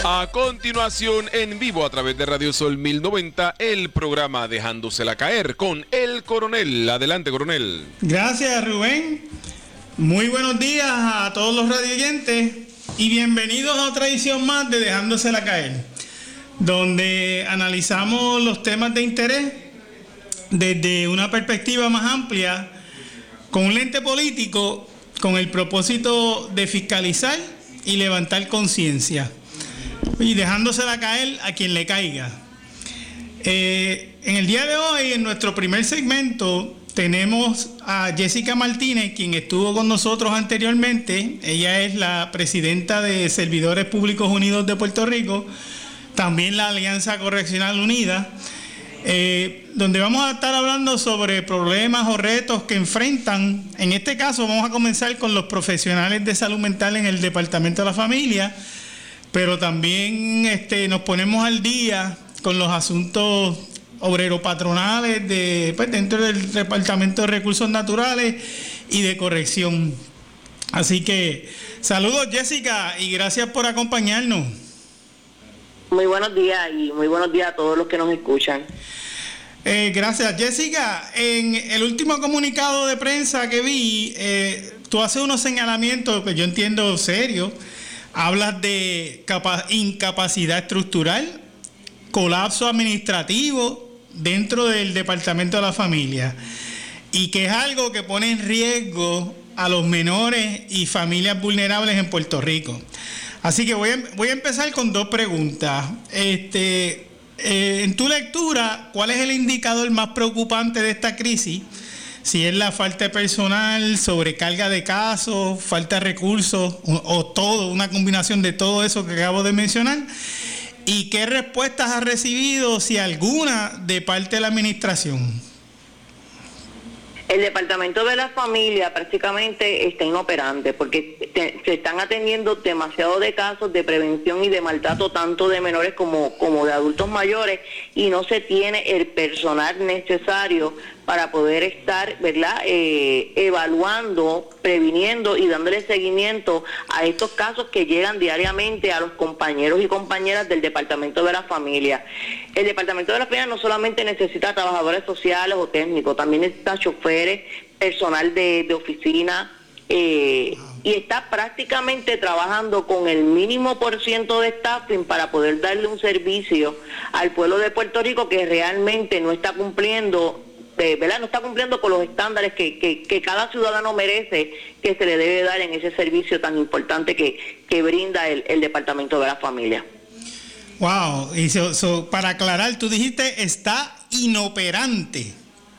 A continuación, en vivo a través de Radio Sol 1090, el programa Dejándosela Caer con el Coronel. Adelante, Coronel. Gracias, Rubén. Muy buenos días a todos los radioyentes y bienvenidos a otra edición más de Dejándosela Caer, donde analizamos los temas de interés desde una perspectiva más amplia, con un lente político, con el propósito de fiscalizar y levantar conciencia, y dejándosela caer a quien le caiga. En el día de hoy, en nuestro primer segmento, tenemos a Jessica Martínez, quien estuvo con nosotros anteriormente. Ella es la presidenta de Servidores Públicos Unidos de Puerto Rico, también la Alianza Correccional Unida, donde vamos a estar hablando sobre problemas o retos que enfrentan. En este caso vamos a comenzar con los profesionales de salud mental en el Departamento de la Familia, pero también nos ponemos al día con los asuntos obrero-patronales dentro del Departamento de Recursos Naturales y de Corrección. Así que saludos, Jessica, y gracias por acompañarnos. Muy buenos días y muy buenos días a todos los que nos escuchan. Gracias, Jessica. En el último comunicado de prensa que vi, tú haces unos señalamientos que yo entiendo serios. Hablas de incapacidad estructural, colapso administrativo dentro del Departamento de la Familia, y que es algo que pone en riesgo a los menores y familias vulnerables en Puerto Rico. Así que voy a empezar con dos preguntas. En tu lectura, ¿cuál es el indicador más preocupante de esta crisis? Si es la falta de personal, sobrecarga de casos, falta de recursos, o todo, una combinación de todo eso que acabo de mencionar. ¿Y qué respuestas has recibido, si alguna, de parte de la administración? El Departamento de la Familia prácticamente está inoperante porque se están atendiendo demasiado de casos de prevención y de maltrato tanto de menores como de adultos mayores, y no se tiene el personal necesario para poder estar, ¿verdad?, evaluando, previniendo y dándole seguimiento a estos casos que llegan diariamente a los compañeros y compañeras del Departamento de la Familia. El Departamento de la Familia no solamente necesita trabajadores sociales o técnicos, también necesita choferes, personal de oficina, y está prácticamente trabajando con el mínimo % de staffing para poder darle un servicio al pueblo de Puerto Rico que realmente no está cumpliendo, ¿verdad? No está cumpliendo con los estándares que cada ciudadano merece que se le debe dar en ese servicio tan importante que brinda el Departamento de la Familia. Wow, y para aclarar, tú dijiste está inoperante.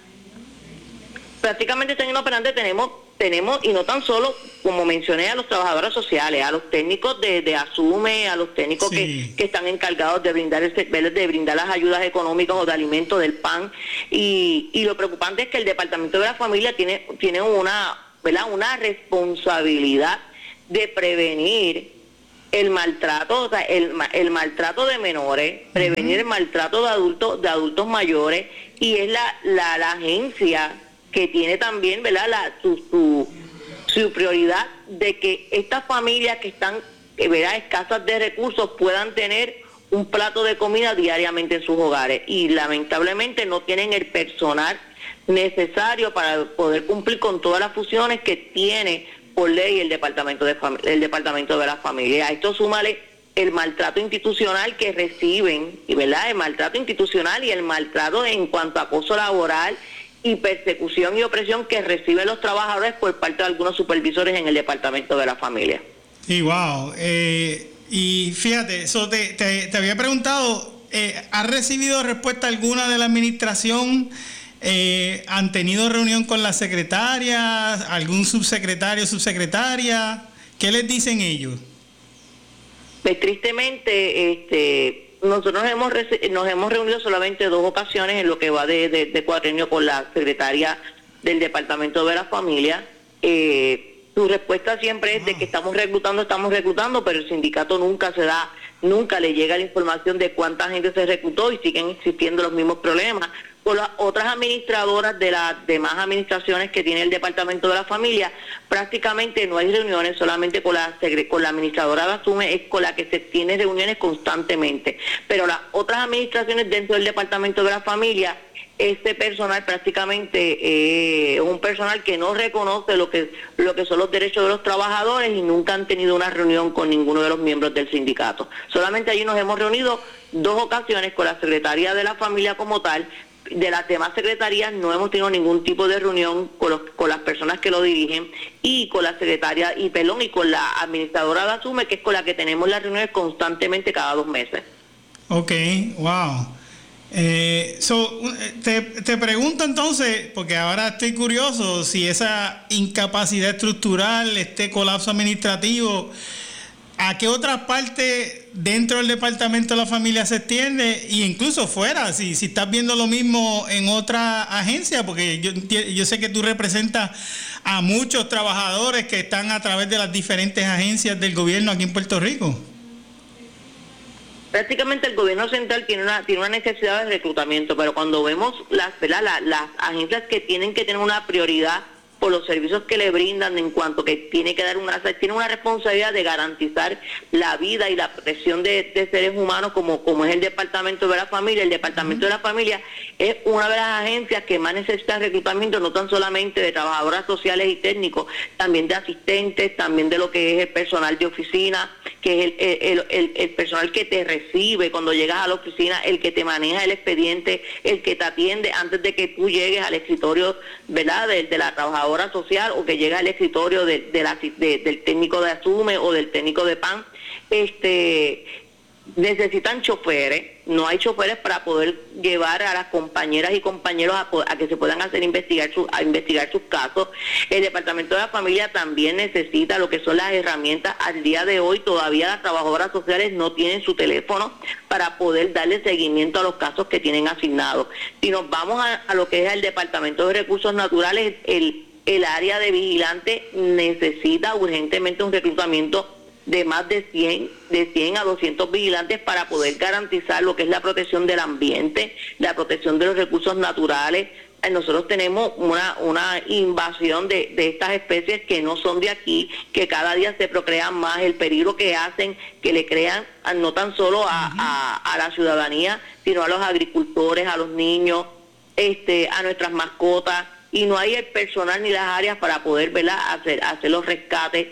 Prácticamente está inoperante. Tenemos, y no tan solo, como mencioné, a los trabajadores sociales, a los técnicos de ASUME, a los técnicos que están encargados de brindar las ayudas económicas o de alimentos, del PAN, y lo preocupante es que el Departamento de la Familia tiene una responsabilidad de prevenir el maltrato, o sea, el maltrato de menores, prevenir el maltrato de adultos mayores, y es la agencia que tiene también, ¿verdad?, su prioridad de que estas familias que están, ¿verdad?, escasas de recursos puedan tener un plato de comida diariamente en sus hogares, y lamentablemente no tienen el personal necesario para poder cumplir con todas las funciones que tiene por ley el Departamento de la Familia. A esto súmale el maltrato institucional que reciben, ¿verdad?, el maltrato institucional y el maltrato en cuanto a acoso laboral y persecución y opresión que reciben los trabajadores por parte de algunos supervisores en el Departamento de la Familia. Y wow, y fíjate, eso te había preguntado, ¿has recibido respuesta alguna de la administración? ¿Han tenido reunión con la secretaria, algún subsecretario, subsecretaria? ¿Qué les dicen ellos? Pues tristemente, nosotros nos hemos reunido solamente 2 ocasiones en lo que va de cuatrienio con la secretaria del Departamento de la Familia. Su respuesta siempre es de que estamos reclutando, pero el sindicato nunca le llega la información de cuánta gente se reclutó, y siguen existiendo los mismos problemas. con las otras administradoras de las demás administraciones que tiene el Departamento de la Familia. Prácticamente no hay reuniones, solamente con la administradora de ASUME es con la que se tiene reuniones constantemente. Pero las otras administraciones dentro del Departamento de la Familia, este personal prácticamente es un personal que no reconoce lo que son los derechos de los trabajadores y nunca han tenido una reunión con ninguno de los miembros del sindicato. Solamente allí nos hemos reunido 2 ocasiones con la Secretaría de la Familia como tal. De las demás secretarías no hemos tenido ningún tipo de reunión con las personas que lo dirigen y con la secretaria y con la administradora de ASUME, que es con la que tenemos las reuniones constantemente cada 2 meses. Ok, wow. Te pregunto entonces, porque ahora estoy curioso, si esa incapacidad estructural, este colapso administrativo, ¿a qué otras partes dentro del Departamento de la Familia se extiende? Y incluso fuera, si estás viendo lo mismo en otra agencia, porque yo sé que tú representas a muchos trabajadores que están a través de las diferentes agencias del gobierno aquí en Puerto Rico. Prácticamente el gobierno central tiene una necesidad de reclutamiento, pero cuando vemos las agencias que tienen que tener una prioridad por los servicios que le brindan, en cuanto que tiene que dar tiene una responsabilidad de garantizar la vida y la protección de seres humanos, como es el Departamento de la Familia. El Departamento de la Familia es una de las agencias que más necesita reclutamiento, no tan solamente de trabajadoras sociales y técnicos, también de asistentes, también de lo que es el personal de oficina, que es el personal que te recibe cuando llegas a la oficina, el que te maneja el expediente, el que te atiende antes de que tú llegues al escritorio, ¿verdad?, de la trabajadora social, o que llega al escritorio del técnico de ASUME o del técnico de PAN. Necesitan choferes, no hay choferes para poder llevar a las compañeras y compañeros a que se puedan investigar sus casos. El Departamento de la Familia también necesita lo que son las herramientas. Al día de hoy todavía las trabajadoras sociales no tienen su teléfono para poder darle seguimiento a los casos que tienen asignados. Si nos vamos a lo que es el Departamento de Recursos Naturales, el área de vigilante necesita urgentemente un reclutamiento de más de 100 a 200 vigilantes para poder garantizar lo que es la protección del ambiente, la protección de los recursos naturales. Nosotros tenemos una invasión de estas especies que no son de aquí, que cada día se procrean más, el peligro que hacen, que le crean no tan solo a la ciudadanía, sino a los agricultores, a los niños, a nuestras mascotas. Y no hay el personal ni las áreas para poder, ¿verdad?, hacer los rescates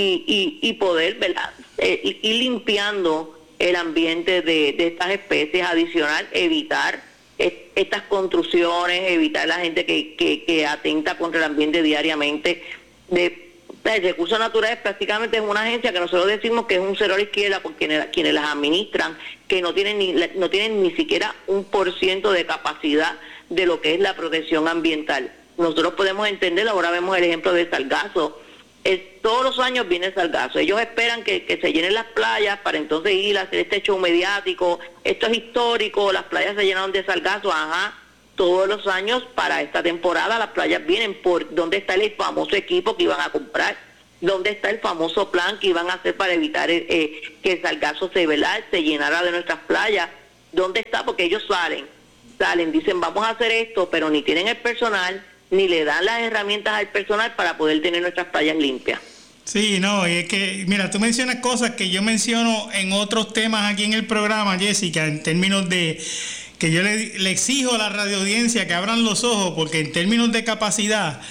y poder, ¿verdad?, ir limpiando el ambiente de estas especies. Adicional, evitar estas construcciones, evitar la gente que atenta contra el ambiente diariamente. De Recursos Naturales prácticamente es una agencia que nosotros decimos que es un cero a la izquierda, porque quienes las administran, que no tienen ni siquiera 1% de capacidad de lo que es la protección ambiental. Nosotros podemos entender, ahora vemos el ejemplo de Sargazo. Todos los años viene Sargazo. Ellos esperan que se llenen las playas para entonces ir a hacer este show mediático. Esto es histórico, las playas se llenaron de Sargazo. Todos los años para esta temporada las playas vienen. ¿Por dónde está el famoso equipo que iban a comprar? ¿Dónde está el famoso plan que iban a hacer para evitar que el Sargazo se llenara de nuestras playas? ¿Dónde está? Porque ellos salen, dicen vamos a hacer esto, pero ni tienen el personal, ni le dan las herramientas al personal para poder tener nuestras playas limpias. Sí, no, y es que, mira, tú mencionas cosas que yo menciono en otros temas aquí en el programa, Jessica, en términos de que yo le exijo a la radioaudiencia que abran los ojos, porque en términos de capacidad,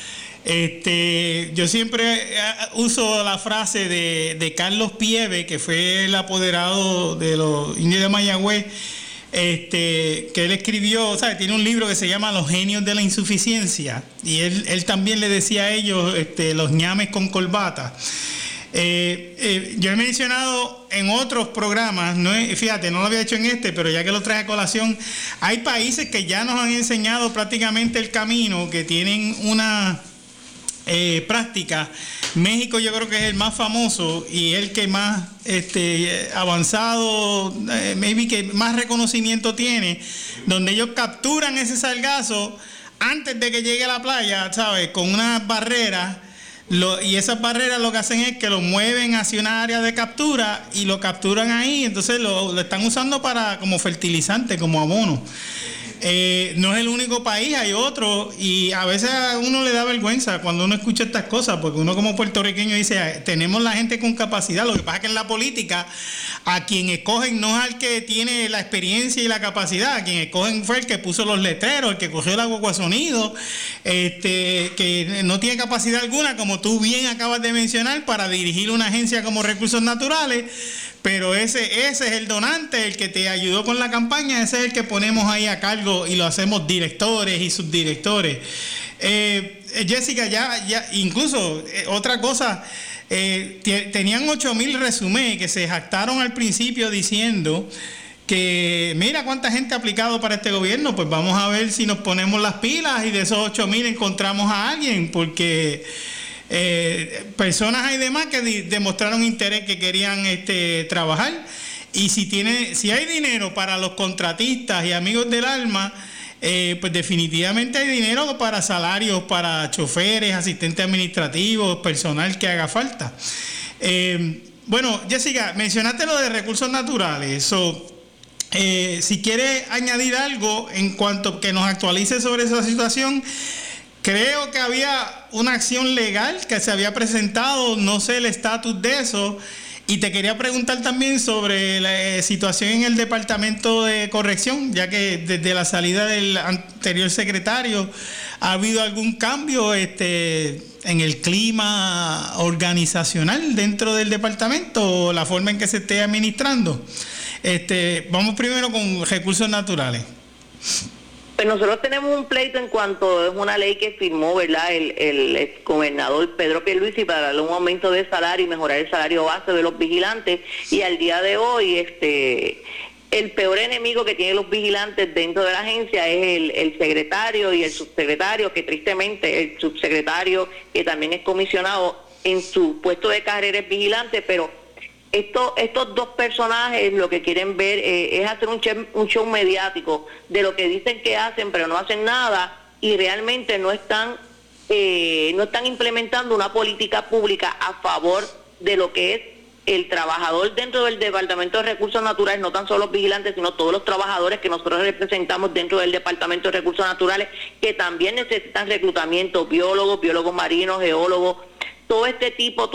yo siempre uso la frase de Carlos Pieve, que fue el apoderado de los indios de Mayagüez, que él escribió, ¿sabes? Tiene un libro que se llama Los genios de la insuficiencia, y él también le decía a ellos los ñames con corbata. Yo he mencionado en otros programas, fíjate, no lo había hecho en pero ya que lo traje a colación, hay países que ya nos han enseñado prácticamente el camino, que tienen una práctica. México yo creo que es el más famoso y el que más avanzado, maybe que más reconocimiento tiene, donde ellos capturan ese sargazo antes de que llegue a la playa, ¿sabes?, con unas barreras, y esas barreras lo que hacen es que lo mueven hacia una área de captura y lo capturan ahí, entonces lo están usando como fertilizante, como abono. No es el único país, hay otro, y a veces a uno le da vergüenza cuando uno escucha estas cosas, porque uno como puertorriqueño dice, tenemos la gente con capacidad. Lo que pasa es que en la política a quien escogen no es al que tiene la experiencia y la capacidad, a quien escogen fue el que puso los letreros, el que cogió la guagua sonido, que no tiene capacidad alguna, como tú bien acabas de mencionar, para dirigir una agencia como Recursos Naturales. Pero ese es el donante, el que te ayudó con la campaña, ese es el que ponemos ahí a cargo y lo hacemos directores y subdirectores. Jessica, ya incluso otra cosa, tenían 8,000 resumés que se jactaron al principio diciendo que mira cuánta gente ha aplicado para este gobierno, pues vamos a ver si nos ponemos las pilas y de esos 8,000 encontramos a alguien, porque personas hay demás que demostraron interés, que querían trabajar, y si hay dinero para los contratistas y amigos del alma, pues definitivamente hay dinero para salarios para choferes, asistentes administrativos, personal que haga falta. Bueno, Jessica, mencionaste lo de recursos naturales. Si quieres añadir algo en cuanto que nos actualice sobre esa situación. Creo que había una acción legal que se había presentado, no sé el estatus de eso, y te quería preguntar también sobre la situación en el Departamento de Corrección, ya que desde la salida del anterior secretario ha habido algún cambio en el clima organizacional dentro del departamento, o la forma en que se esté administrando. Vamos primero con recursos naturales. Pues nosotros tenemos un pleito en cuanto es una ley que firmó, ¿verdad?, el gobernador Pedro Pierluisi para darle un aumento de salario y mejorar el salario base de los vigilantes, y al día de hoy el peor enemigo que tienen los vigilantes dentro de la agencia es el secretario y el subsecretario, que tristemente el subsecretario, que también es comisionado en su puesto de carrera, es vigilante, pero estos dos personajes lo que quieren ver es hacer un show mediático de lo que dicen que hacen, pero no hacen nada, y realmente no están implementando una política pública a favor de lo que es el trabajador dentro del Departamento de Recursos Naturales, no tan solo los vigilantes, sino todos los trabajadores que nosotros representamos dentro del Departamento de Recursos Naturales, que también necesitan reclutamiento, biólogos marinos, geólogos, todo este tipo,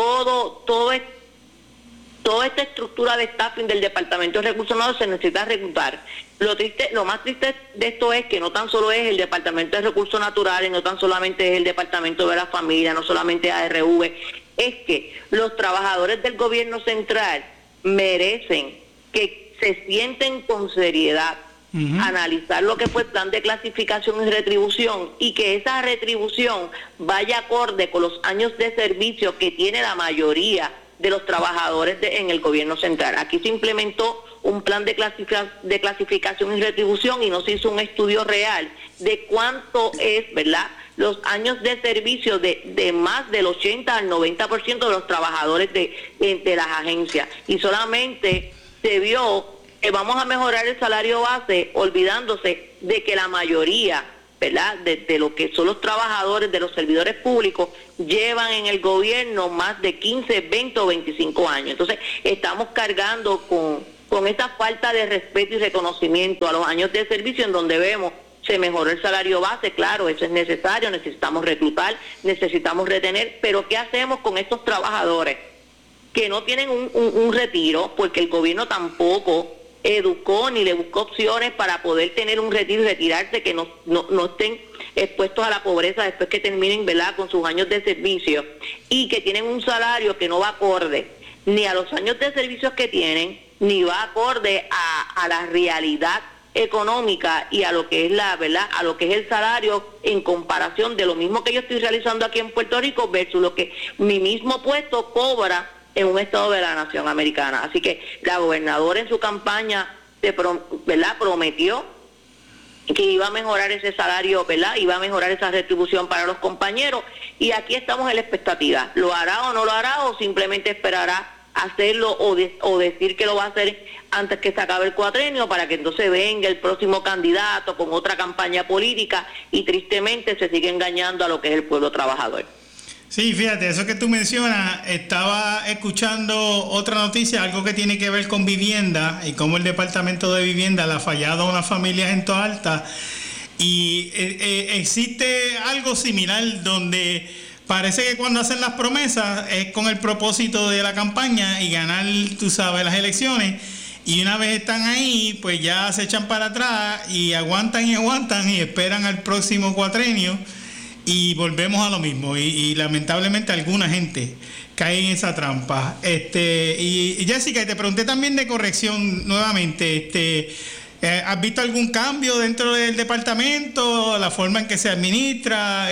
toda esta estructura de staffing del Departamento de Recursos Naturales se necesita reclutar. Lo más triste de esto es que no tan solo es el Departamento de Recursos Naturales, no tan solamente es el Departamento de la Familia, no solamente ARV, es que los trabajadores del gobierno central merecen que se sienten con seriedad, analizar lo que fue el plan de clasificación y retribución, y que esa retribución vaya acorde con los años de servicio que tiene la mayoría de los trabajadores en el gobierno central. Aquí se implementó un plan de clasificación y retribución y no se hizo un estudio real de cuánto es, ¿verdad?, los años de servicio de más del 80 al 90% de los trabajadores de las agencias. Y solamente se vio que vamos a mejorar el salario base, olvidándose de que la mayoría, ¿verdad?, de lo que son los trabajadores, de los servidores públicos, llevan en el gobierno más de 15, 20 o 25 años. Entonces, estamos cargando con esta falta de respeto y reconocimiento a los años de servicio, en donde vemos se mejoró el salario base. Claro, eso es necesario, necesitamos reclutar, necesitamos retener, pero ¿qué hacemos con estos trabajadores que no tienen un retiro? Porque el gobierno tampoco educó ni le buscó opciones para poder tener un retiro y retirarse, que no estén expuestos a la pobreza después que terminen, ¿verdad?, con sus años de servicio, y que tienen un salario que no va acorde ni a los años de servicios que tienen, ni va acorde a la realidad económica y a lo que es a lo que es el salario en comparación de lo mismo que yo estoy realizando aquí en Puerto Rico versus lo que mi mismo puesto cobra en un estado de la nación americana. Así que la gobernadora en su campaña prometió que iba a mejorar ese salario, ¿verdad?, iba a mejorar esa retribución para los compañeros, y aquí estamos en la expectativa. ¿Lo hará o no lo hará, o simplemente esperará hacerlo o decir que lo va a hacer antes que se acabe el cuatrenio, para que entonces venga el próximo candidato con otra campaña política y tristemente se sigue engañando a lo que es el pueblo trabajador? Sí, fíjate, eso que tú mencionas, estaba escuchando otra noticia, algo que tiene que ver con vivienda y cómo el Departamento de Vivienda le ha fallado a unas familias en Toa Alta. Y existe algo similar donde parece que cuando hacen las promesas es con el propósito de la campaña y ganar, tú sabes, las elecciones. Y una vez están ahí, pues ya se echan para atrás y aguantan y esperan al próximo cuatrenio y volvemos a lo mismo. Y lamentablemente alguna gente cae en esa trampa. Y Jessica, te pregunté también de corrección nuevamente. ¿Has visto algún cambio dentro del departamento, la forma en que se administra,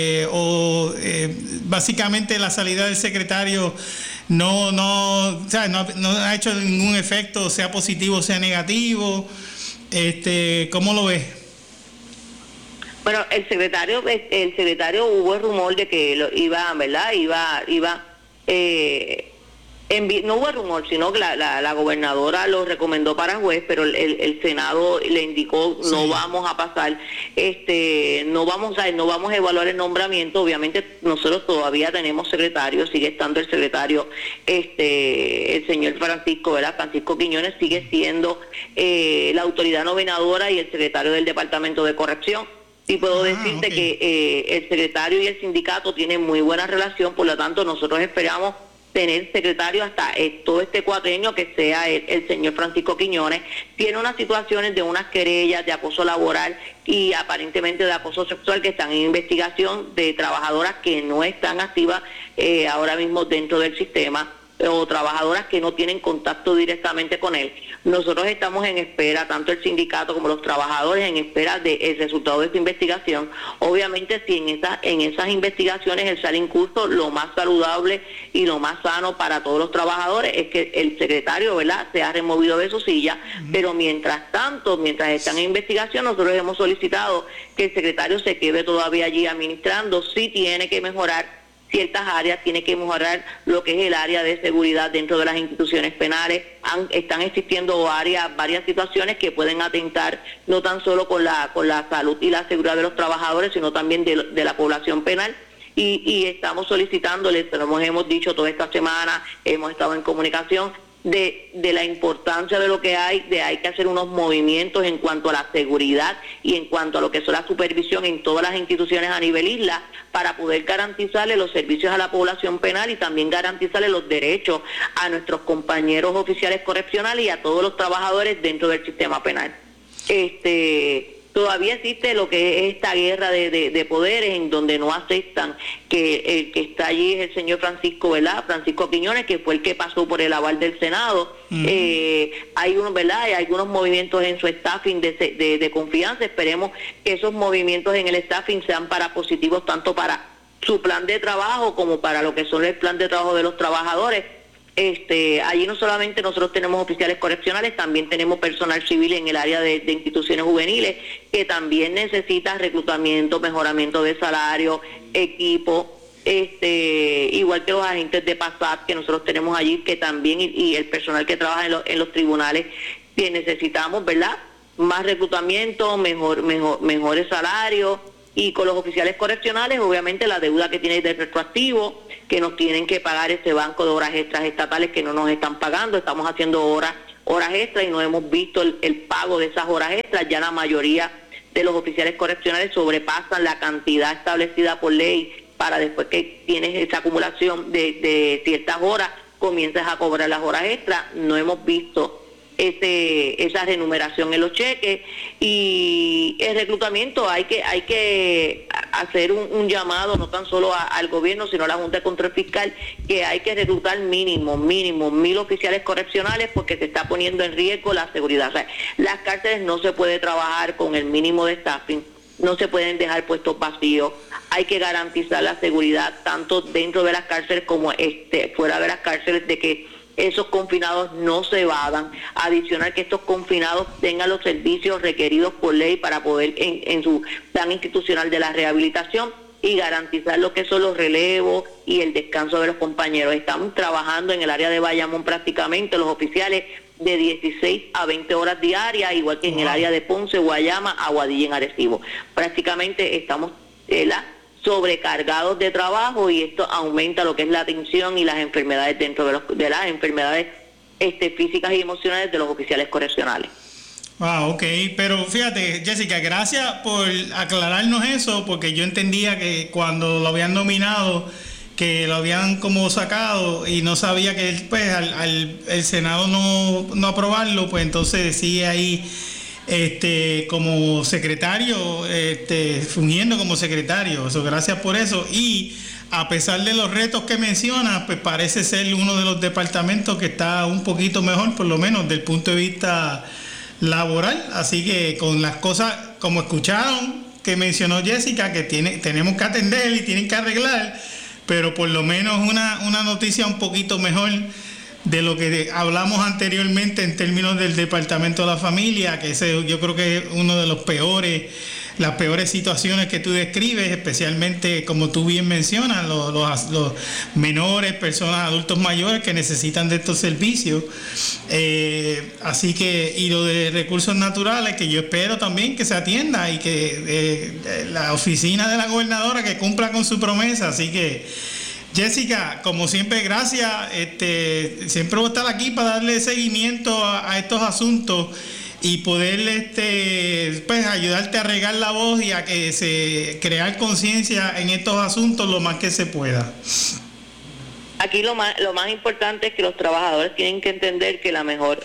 básicamente la salida del secretario no ha hecho ningún efecto, sea positivo, sea negativo? ¿Cómo lo ves? Bueno, el secretario hubo rumor de que no hubo rumor, sino que la gobernadora lo recomendó para juez, pero el Senado le indicó no vamos a pasar, no vamos a evaluar el nombramiento. Obviamente nosotros todavía tenemos secretario, sigue estando el secretario, el señor Francisco, ¿verdad? Francisco Quiñones sigue siendo la autoridad nominadora y el secretario del Departamento de Corrección. Y puedo decirte que el secretario y el sindicato tienen muy buena relación, por lo tanto nosotros esperamos tener secretario hasta todo este cuatrenio, que sea el señor Francisco Quiñones. Tiene unas situaciones de unas querellas de acoso laboral y aparentemente de acoso sexual que están en investigación, de trabajadoras que no están activas ahora mismo dentro del sistema, o trabajadoras que no tienen contacto directamente con él. Nosotros estamos en espera, tanto el sindicato como los trabajadores, en espera del resultado de esta investigación. Obviamente, si en esas investigaciones él sale incurso, lo más saludable y lo más sano para todos los trabajadores es que el secretario, ¿verdad?, se ha removido de su silla, pero mientras tanto, mientras están en investigación, nosotros hemos solicitado que el secretario se quede todavía allí administrando. Sí tiene que mejorar ciertas áreas, tiene que mejorar lo que es el área de seguridad dentro de las instituciones penales. Están existiendo varias situaciones que pueden atentar no tan solo con la salud y la seguridad de los trabajadores, sino también de la población penal. Y estamos solicitándoles, lo hemos dicho toda esta semana, hemos estado en comunicación, de la importancia de lo que hay que hacer unos movimientos en cuanto a la seguridad y en cuanto a lo que es la supervisión en todas las instituciones a nivel isla, para poder garantizarle los servicios a la población penal y también garantizarle los derechos a nuestros compañeros oficiales correccionales y a todos los trabajadores dentro del sistema penal. Todavía existe lo que es esta guerra de poderes, en donde no aceptan que el que está allí es el señor Francisco, ¿verdad? Francisco Quiñones, que fue el que pasó por el aval del Senado. Hay unos, ¿verdad?, hay algunos movimientos en su staffing de confianza. Esperemos que esos movimientos en el staffing sean para positivos, tanto para su plan de trabajo como para lo que son el plan de trabajo de los trabajadores. Allí no solamente nosotros tenemos oficiales correccionales, también tenemos personal civil en el área de instituciones juveniles, que también necesita reclutamiento, mejoramiento de salario, equipo, igual que los agentes de PASAP que nosotros tenemos allí, que también, y el personal que trabaja en los tribunales, que necesitamos, ¿verdad?, más reclutamiento, mejores salarios. Y con los oficiales correccionales, obviamente la deuda que tiene de retroactivo, que nos tienen que pagar ese banco de horas extras estatales que no nos están pagando. Estamos haciendo horas extras y no hemos visto el pago de esas horas extras. Ya la mayoría de los oficiales correccionales sobrepasan la cantidad establecida por ley, para después que tienes esa acumulación de ciertas horas, comienzas a cobrar las horas extras. No hemos visto esa remuneración en los cheques. Y el reclutamiento, hay que hacer un llamado no tan solo al gobierno, sino a la Junta de Control Fiscal, que hay que reclutar mínimo 1,000 oficiales correccionales, porque se está poniendo en riesgo la seguridad. O sea, las cárceles no se puede trabajar con el mínimo de staffing, no se pueden dejar puestos vacíos. Hay que garantizar la seguridad tanto dentro de las cárceles como fuera de las cárceles, de que esos confinados no se evadan. Adicional, que estos confinados tengan los servicios requeridos por ley para poder en su plan institucional de la rehabilitación, y garantizar lo que son los relevos y el descanso de los compañeros. Estamos trabajando en el área de Bayamón prácticamente los oficiales de 16 a 20 horas diarias, igual que en el área de Ponce, Guayama, Aguadilla, en Arecibo. Prácticamente estamos sobrecargados de trabajo, y esto aumenta lo que es la tensión y las enfermedades dentro de las enfermedades físicas y emocionales de los oficiales correccionales. Ok, pero fíjate, Jessica, gracias por aclararnos eso, porque yo entendía que cuando lo habían nominado, que lo habían como sacado y no sabía que pues el Senado no aprobarlo, pues entonces decía ahí como secretario, fungiendo como secretario. Eso, gracias por eso. Y a pesar de los retos que menciona, pues parece ser uno de los departamentos que está un poquito mejor, por lo menos del punto de vista laboral. Así que con las cosas, como escucharon que mencionó Jessica, que tenemos que atender y tienen que arreglar, pero por lo menos una noticia un poquito mejor de lo que hablamos anteriormente en términos del Departamento de la Familia, que ese yo creo que es uno de las peores situaciones que tú describes, especialmente como tú bien mencionas, los menores, personas, adultos mayores que necesitan de estos servicios. Así que, y lo de recursos naturales, que yo espero también que se atienda y que la oficina de la gobernadora que cumpla con su promesa. Así que, Jessica, como siempre, gracias. Siempre voy a estar aquí para darle seguimiento a estos asuntos y poder pues ayudarte a regar la voz y a que crear conciencia en estos asuntos lo más que se pueda. Aquí lo más importante es que los trabajadores tienen que entender que la mejor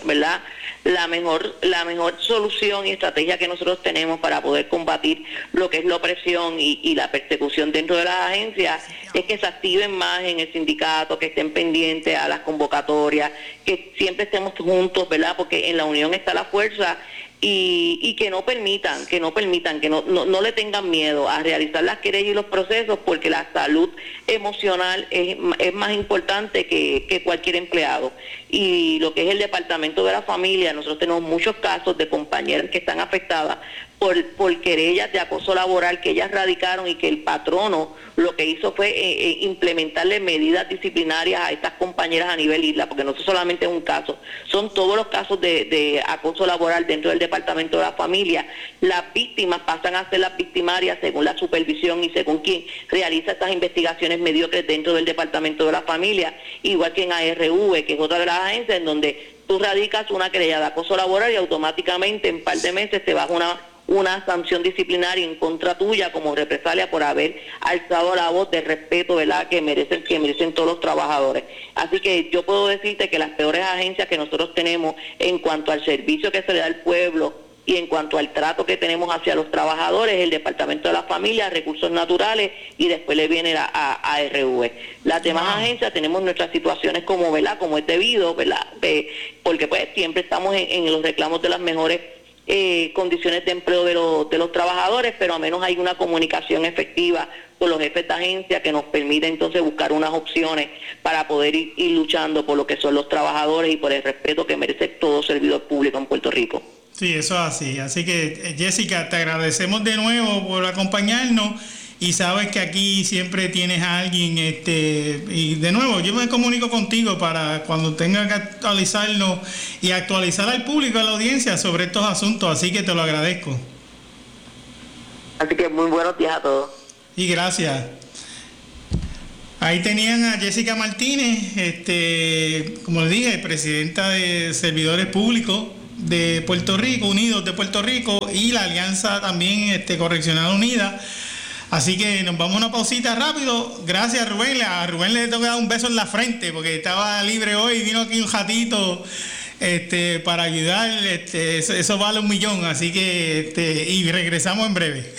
solución y estrategia que nosotros tenemos para poder combatir lo que es la opresión y la persecución dentro de las agencias es que se activen más en el sindicato, que estén pendientes a las convocatorias, que siempre estemos juntos, ¿verdad? Porque en la unión está la fuerza. Y que no permitan, que no le tengan miedo a realizar las querellas y los procesos, porque la salud emocional es más importante que cualquier empleado. Y lo que es el Departamento de la Familia, nosotros tenemos muchos casos de compañeras que están afectadas por querellas de acoso laboral que ellas radicaron, y que el patrono lo que hizo fue implementarle medidas disciplinarias a estas compañeras a nivel isla, porque no solamente es un caso, son todos los casos de acoso laboral dentro del Departamento de la Familia. Las víctimas pasan a ser las victimarias según la supervisión y según quien realiza estas investigaciones mediocres dentro del Departamento de la Familia, igual que en ARV, que es otra de las agencias en donde tú radicas una querella de acoso laboral y automáticamente en un par de meses te baja una sanción disciplinaria en contra tuya como represalia por haber alzado la voz de respeto, ¿verdad?, que merecen todos los trabajadores. Así que yo puedo decirte que las peores agencias que nosotros tenemos en cuanto al servicio que se le da al pueblo y en cuanto al trato que tenemos hacia los trabajadores, el Departamento de la Familia, Recursos Naturales, y después le viene a ARV. Las demás agencias tenemos nuestras situaciones como, ¿verdad?, como es debido, ¿verdad?, porque pues siempre estamos en los reclamos de las mejores condiciones de empleo de los trabajadores, pero a menos hay una comunicación efectiva con los jefes de agencia que nos permite entonces buscar unas opciones para poder ir luchando por lo que son los trabajadores y por el respeto que merece todo servidor público en Puerto Rico. Sí, eso es así. Así que, Jessica, te agradecemos de nuevo por acompañarnos, y sabes que aquí siempre tienes a alguien, y de nuevo yo me comunico contigo para cuando tenga que actualizarnos y actualizar al público, a la audiencia sobre estos asuntos, así que te lo agradezco. Así que muy buenos días a todos. Y gracias. Ahí tenían a Jessica Martínez, como les dije, presidenta de Servidores Públicos de Puerto Rico, Unidos de Puerto Rico, y la Alianza también Correccional Unida. Así que nos vamos a una pausita rápido. Gracias a Rubén. A Rubén le tengo que dar un beso en la frente porque estaba libre hoy, vino aquí un ratito para ayudar. Eso vale $1,000,000. Así que y regresamos en breve.